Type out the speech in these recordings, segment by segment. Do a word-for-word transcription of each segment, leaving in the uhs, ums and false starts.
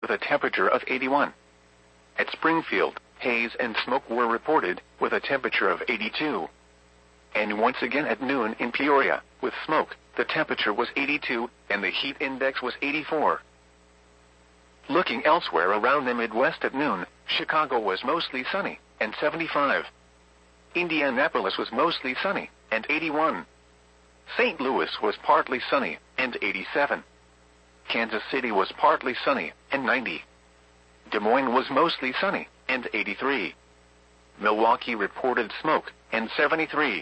with a temperature of eighty-one. At Springfield, haze and smoke were reported, with a temperature of eighty-two. And once again at noon in Peoria, with smoke, the temperature was eighty-two, and the heat index was eighty-four. Looking elsewhere around the Midwest at noon, Chicago was mostly sunny, and seventy-five. Indianapolis was mostly sunny, and eighty-one. Saint Louis was partly sunny, and eighty-seven. Kansas City was partly sunny, and ninety. Des Moines was mostly sunny, and eighty-three. Milwaukee reported smoke, and seventy-three.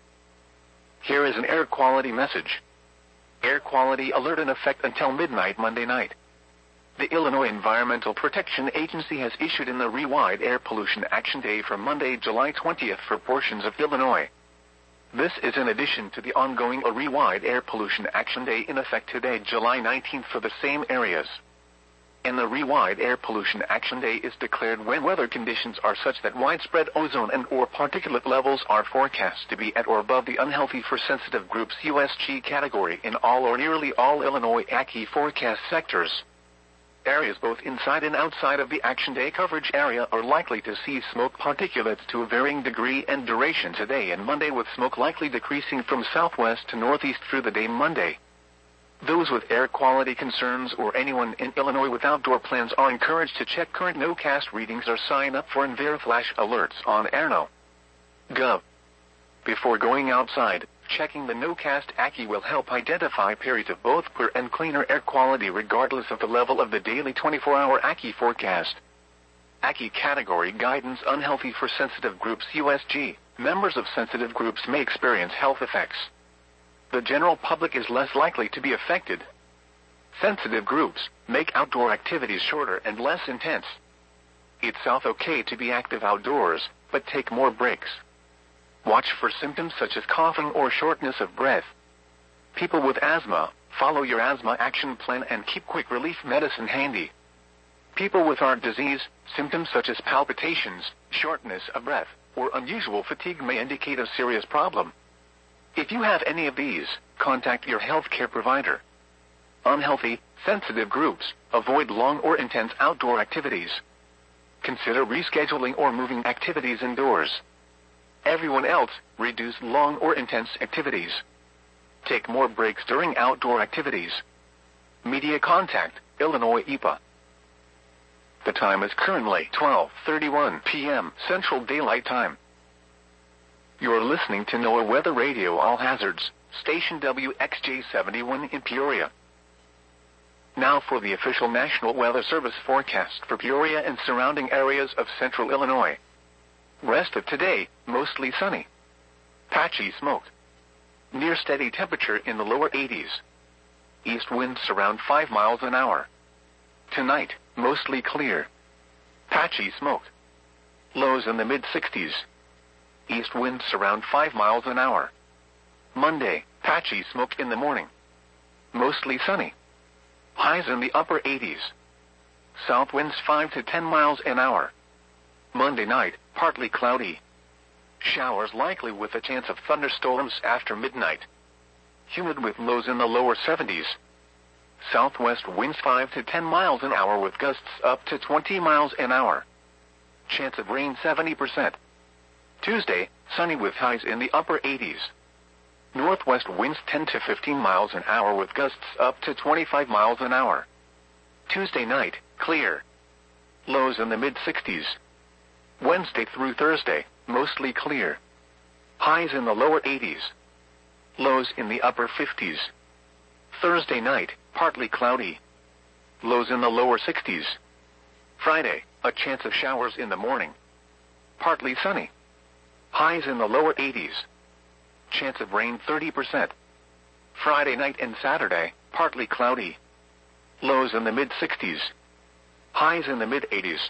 Here is an air quality message. Air quality alert in effect until midnight Monday night. The Illinois Environmental Protection Agency has issued an Illinois Air Pollution Action Day for Monday, July twentieth for portions of Illinois. This is in addition to the ongoing Illinois Air Pollution Action Day in effect today, July nineteenth for the same areas. An Illinois Air Pollution Action Day is declared when weather conditions are such that widespread ozone and or particulate levels are forecast to be at or above the unhealthy for sensitive groups U S G category in all or nearly all Illinois A C I forecast sectors. Areas both inside and outside of the Action Day coverage area are likely to see smoke particulates to a varying degree and duration today and Monday, with smoke likely decreasing from southwest to northeast through the day Monday. Those with air quality concerns or anyone in Illinois with outdoor plans are encouraged to check current NOCAST readings or sign up for EnviroFlash alerts on airno dot gov. Before going outside, checking the NOCAST A C I will help identify periods of both poor and cleaner air quality regardless of the level of the daily twenty-four hour A C I forecast. A C I category guidance: unhealthy for sensitive groups U S G. Members of sensitive groups may experience health effects. The general public is less likely to be affected. Sensitive groups make outdoor activities shorter and less intense. It's okay to be active outdoors, but take more breaks. Watch for symptoms such as coughing or shortness of breath. People with asthma, follow your asthma action plan and keep quick relief medicine handy. People with heart disease, symptoms such as palpitations, shortness of breath, or unusual fatigue may indicate a serious problem. If you have any of these, contact your healthcare provider. Unhealthy, sensitive groups, avoid long or intense outdoor activities. Consider rescheduling or moving activities indoors. Everyone else, reduce long or intense activities. Take more breaks during outdoor activities. Media contact, Illinois E P A. The time is currently twelve thirty-one p m Central Daylight Time. You're listening to NOAA Weather Radio All Hazards, station W X J seventy-one in Peoria. Now for the official National Weather Service forecast for Peoria and surrounding areas of central Illinois. Rest of today, mostly sunny. Patchy smoke. Near steady temperature in the lower eighties. East winds around five miles an hour. Tonight, mostly clear. Patchy smoke. Lows in the mid sixties. East winds around five miles an hour. Monday, patchy smoke in the morning. Mostly sunny. Highs in the upper eighties. South winds five to ten miles an hour. Monday night, partly cloudy. Showers likely with a chance of thunderstorms after midnight. Humid with lows in the lower seventies. Southwest winds five to ten miles an hour with gusts up to twenty miles an hour. Chance of rain seventy percent. Tuesday, sunny with highs in the upper eighties. Northwest winds ten to fifteen miles an hour with gusts up to twenty-five miles an hour. Tuesday night, clear. Lows in the mid sixties. Wednesday through Thursday, mostly clear. Highs in the lower eighties. Lows in the upper fifties. Thursday night, partly cloudy. Lows in the lower sixties. Friday, a chance of showers in the morning. Partly sunny. Highs in the lower eighties. Chance of rain thirty percent. Friday night and Saturday, partly cloudy. Lows in the mid sixties. Highs in the mid eighties.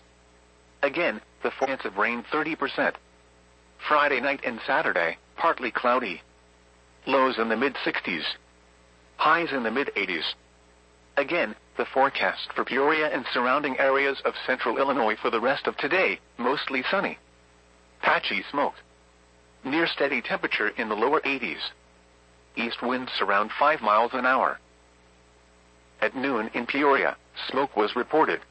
Again, the chance of rain thirty percent. Friday night and Saturday, partly cloudy. Lows in the mid sixties. Highs in the mid eighties. Again, the forecast for Peoria and surrounding areas of central Illinois for the rest of today, mostly sunny. Patchy smoke. Near steady temperature in the lower eighties. East winds around five miles an hour. At noon in Peoria, smoke was reported.